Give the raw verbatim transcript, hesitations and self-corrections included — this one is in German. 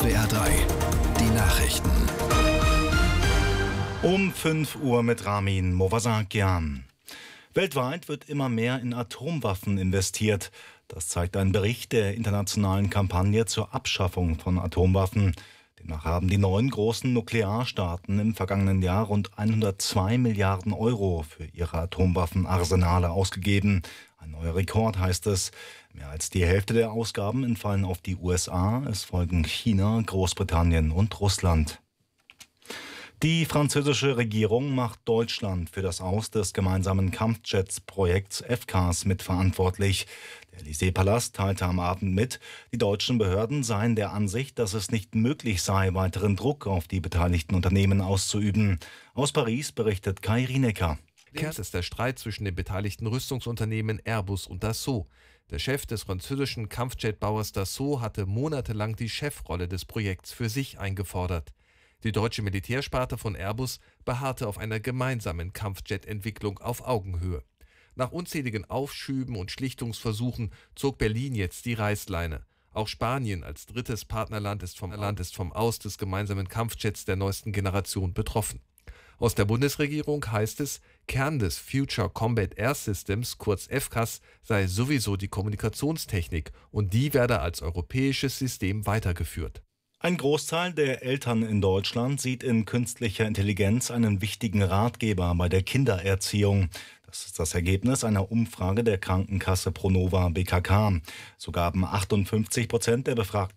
S W R drei, die Nachrichten. Um fünf Uhr mit Ramin Movasakian. Weltweit wird immer mehr in Atomwaffen investiert. Das zeigt ein Bericht der internationalen Kampagne zur Abschaffung von Atomwaffen. Demnach haben die neun großen Nuklearstaaten im vergangenen Jahr rund hundertzwei Milliarden Euro für ihre Atomwaffenarsenale ausgegeben. Ein neuer Rekord, heißt es. Mehr als die Hälfte der Ausgaben entfallen auf die U S A. Es folgen China, Großbritannien und Russland. Die französische Regierung macht Deutschland für das Aus des gemeinsamen Kampfjets-Projekts F C A S mitverantwortlich. Der Élysée-Palast teilte am Abend mit, die deutschen Behörden seien der Ansicht, dass es nicht möglich sei, weiteren Druck auf die beteiligten Unternehmen auszuüben. Aus Paris berichtet Kai Rinecker. Kehrt ist der Streit zwischen den beteiligten Rüstungsunternehmen Airbus und Dassault. Der Chef des französischen Kampfjetbauers Dassault hatte monatelang die Chefrolle des Projekts für sich eingefordert. Die deutsche Militärsparte von Airbus beharrte auf einer gemeinsamen Kampfjet-Entwicklung auf Augenhöhe. Nach unzähligen Aufschüben und Schlichtungsversuchen zog Berlin jetzt die Reißleine. Auch Spanien als drittes Partnerland ist vom, Land ist vom Aus des gemeinsamen Kampfjets der neuesten Generation betroffen. Aus der Bundesregierung heißt es, Kern des Future Combat Air Systems, kurz F C A S, sei sowieso die Kommunikationstechnik und die werde als europäisches System weitergeführt. Ein Großteil der Eltern in Deutschland sieht in künstlicher Intelligenz einen wichtigen Ratgeber bei der Kindererziehung. Das ist das Ergebnis einer Umfrage der Krankenkasse Pronova B K K. So gaben achtundfünfzig Prozent der befragten